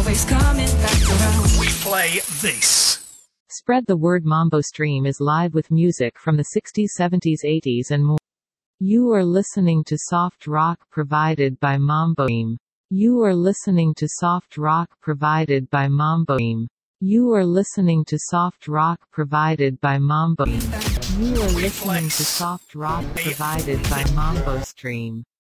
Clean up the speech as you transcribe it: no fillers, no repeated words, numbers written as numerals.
always coming back around. We play this. Spread the word. Mambo Stream is live with music from the 60s, 70s, 80s and more. You are listening to soft rock provided by Mambo Stream. You are listening to soft rock provided by Mambo Stream. You are listening to soft rock provided by Mambo Stream. You are listening to soft rock provided by Mambo Stream.